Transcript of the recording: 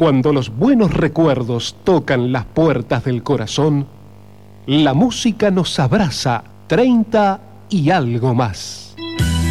Cuando los buenos recuerdos tocan las puertas del corazón, la música nos abraza 30 y algo más.